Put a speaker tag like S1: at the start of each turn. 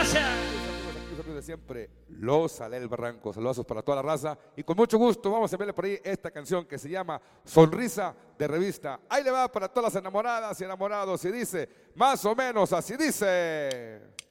S1: gracias.
S2: Amigos de siempre, los Sale del Barranco. Saludos para toda la raza. Y con mucho gusto vamos a verle por ahí esta canción que se llama Sonrisa de Revista. Ahí le va para todas las enamoradas y enamorados. Y dice, más o menos así dice.